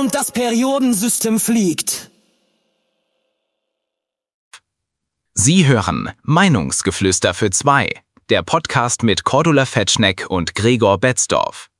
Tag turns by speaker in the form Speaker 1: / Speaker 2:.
Speaker 1: und das Periodensystem fliegt.
Speaker 2: Sie hören Meinungsgeflüster für zwei, der Podcast mit Cordula Fetschneck und Gregor Betzdorf.